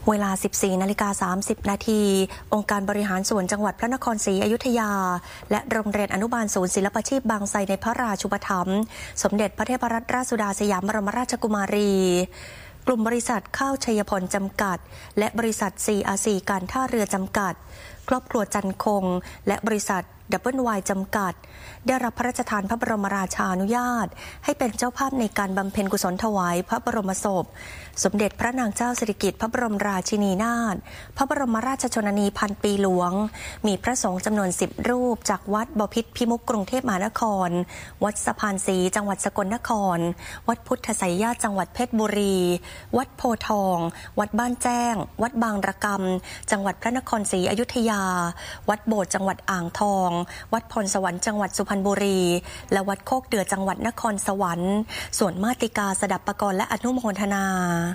เวลา 14:30 นาที องค์การบริหารส่วนจังหวัดพระนครศรีอยุธยาและโรงเรียนอนุบาลศูนย์ศิลปาชีพบางไทรในพระราชูปถัมภ์สมเด็จพระเทพรัตนราชสุดาสยามบรมราชกุมารีกลุ่มบริษัทข้าวชัยพลจำกัดและบริษัท CRC การท่าเรือจำกัดครอบครัวจันคงและบริษัทWY จำกัดได้รับพระราชทานพระบรมราชานุญาตให้เป็นเจ้าภาพในการบำเพ็ญกุศลถวายพระบรมศพสมเด็จพระนางเจ้าสิริกิติ์พระบรมราชินีนาถพระบรมราชชนนีพันปีหลวงมีพระสงฆ์จำนวน10รูปจากวัดบพิตรพิมุขกรุงเทพมหานครวัดสะพานศรีจังหวัดสกลนครวัดพุทธไสยญาติจังหวัดเพชรบุรีวัดโพธิ์ทองวัดบ้านแจ้งวัดบางระกำจังหวัดพระนครศรีอยุธยาวัดโบสถ์จังหวัดอ่างทองวัดพลสวรรค์จังหวัดสุพรรณบุรีและวัดโคกเดือจังหวัดนครสวรรค์ส่วนมาติกาสดับปกรณ์และอนุโมทนา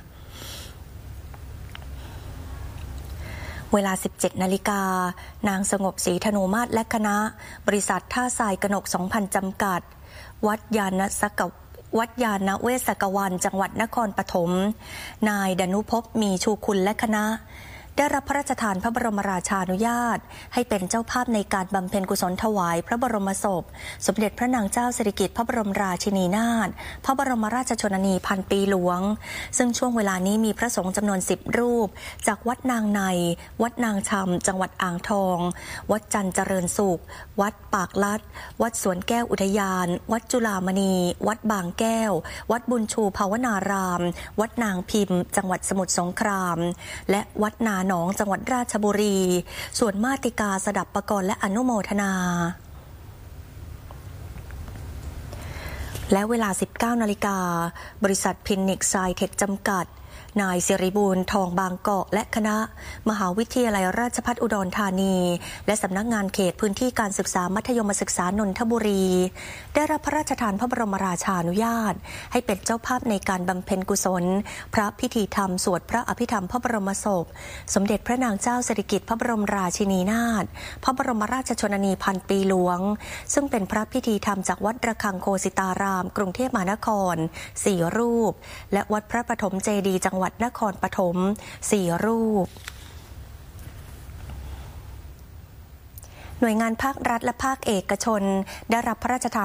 เวลา 17 นาฬิกานางสงบศรีธนูมาศและคณะบริษัทท่าทรายกนก 2,000 จำกัดวัดยาณเวศกวันจังหวัดนครปฐมนายดนุภพมีชูคุณและคณะได้รับพระราชทานพระบรมราชานุญาตให้เป็นเจ้าภาพในการบำเพ็ญกุศลถวายพระบรมศพสมเด็จพระนางเจ้าสิริกิติ์พระบรมราชินีนาถพระบรมราชชนนีพันปีหลวงซึ่งช่วงเวลานี้มีพระสงฆ์จำนวน10รูปจากวัดนางในวัดนางชำจังหวัดอ่างทองวัดจันทร์เจริญสุขวัดปากลัดวัดสวนแก้วอุทยานวัดจุฬามณีวัดบางแก้ววัดบุญชูภาวนารามวัดนางพิมพ์จังหวัดสมุทรสงครามและวัดนาหนองจังหวัดราชบุรีส่วนมาติกาสดับปกรณ์และอนุโมทนาและเวลา 19 นาฬิกาบริษัทพินิกไซเทคจำกัดนายสิริบูรณ์ทองบางกอกและคณะมหาวิทยาลัยราชภัฏอุดรธานีและสำนักงานเขตพื้นที่การศึกษามัธยมศึกษานนทบุรีได้รับพระราชทานพระบรมราชานุญาตให้เป็นเจ้าภาพในการบำเพ็ญกุศลพระพิธีธรรมสวดพระอภิธรรมพระบรมศพสมเด็จพระนางเจ้าสิริกิติ์พระบรมราชินีนาถพระบรมราชชนนีพันปีหลวงซึ่งเป็นพระพิธีธรรมจากวัดระฆังโคสิตารามกรุงเทพมหานคร4รูปและวัดพระปฐมเจดีย์จังหวัดนครปฐม4รูปหน่วยงานภาครัฐและภาคเอกชนได้รับพระราชทาน